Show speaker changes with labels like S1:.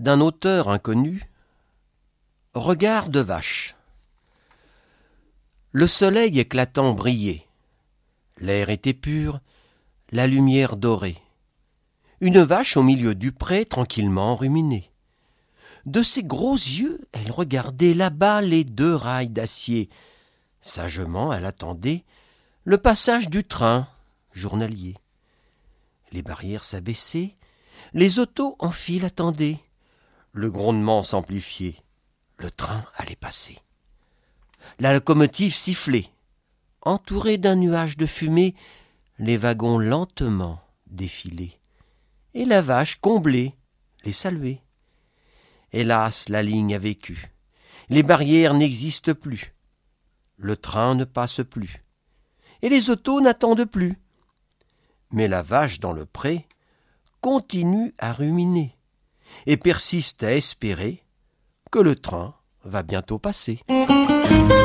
S1: d'un auteur inconnu. Regard de vache. Le soleil éclatant brillait. L'air était pur, la lumière dorée. Une vache au milieu du pré tranquillement ruminait. De ses gros yeux, elle regardait là-bas les deux rails d'acier. Sagement, elle attendait le passage du train journalier. Les barrières s'abaissaient, les autos en file attendaient. Le grondement s'amplifiait, le train allait passer. La locomotive sifflait. Entourée d'un nuage de fumée, les wagons lentement défilaient. Et la vache, comblée, les saluait. Hélas, la ligne a vécu. Les barrières n'existent plus. Le train ne passe plus. Et les autos n'attendent plus. Mais la vache dans le pré continue à ruminer et persiste à espérer que le train va bientôt passer.